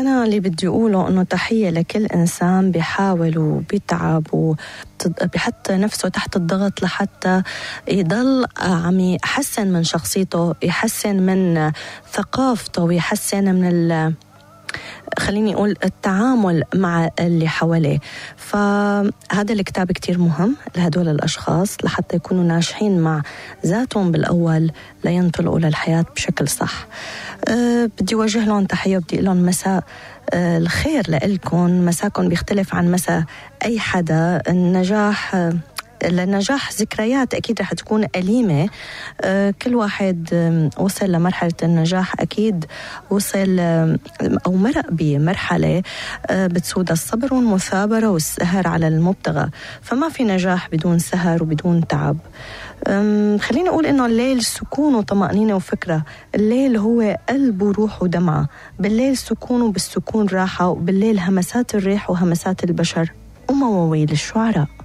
أنا اللي بدي أقوله أنه تحية لكل إنسان بيحاول وبيتعب وبيحط نفسه تحت الضغط لحتى يضل عم يحسن من شخصيته، يحسن من ثقافته، ويحسن من خليني أقول التعامل مع اللي حواليه. فهذا الكتاب كتير مهم لهدول الأشخاص لحتى يكونوا ناجحين مع ذاتهم بالأول لينطلقوا للحياة بشكل صح. بدي وجه لهم تحية وبدي أقول لهم مساء الخير لإلكم. مساكم بيختلف عن مساء أي حدا. النجاح ذكريات أكيد رح تكون أليمة. كل واحد وصل لمرحلة النجاح أكيد وصل أو مرق بمرحلة بتسود الصبر والمثابرة والسهر على المبتغى، فما في نجاح بدون سهر وبدون تعب. خليني أقول إنه الليل سكون وطمأنينة وفكرة. الليل هو قلب وروح ودمعة. بالليل سكون وبالسكون راحة، وبالليل همسات الريح وهمسات البشر ومواويل الشعراء.